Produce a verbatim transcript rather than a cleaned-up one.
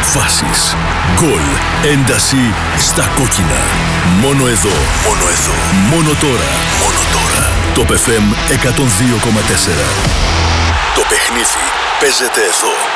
Φάσεις, γκολ, ένταση στα κόκκινα. Μόνο εδώ, μόνο εδώ, μόνο τώρα, μόνο τώρα. Το εφ εμ εκατόν δύο κόμμα τέσσερα. Το παιχνίδι παίζεται εδώ.